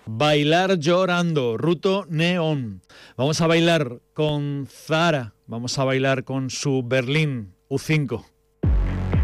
Bailar llorando, Ruto Neón. Vamos a bailar con Zara, vamos a bailar con su Berlín U5.